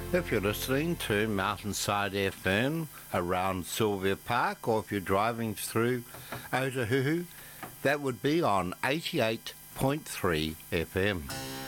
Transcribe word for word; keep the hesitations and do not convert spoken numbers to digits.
If you're listening to Mountainside F M around Sylvia Park, or if you're driving through Otahuhu, that would be on eighty-eight point three F M.